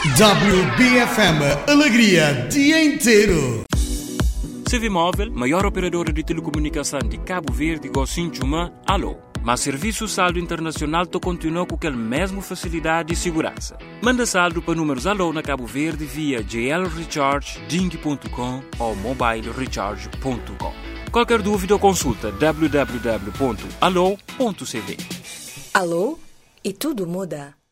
WBFM Alegria dia inteiro. Civimóvel, maior operadora de telecomunicação de Cabo Verde, Gocinchuma, alô. Mas serviço saldo internacional to continua com aquela mesma facilidade e segurança. Manda saldo para números alô na Cabo Verde via GL Recharge, Ding.com ou mobilerecharge.com. Qualquer dúvida ou consulta www.alô.cv. Alô? E tudo muda.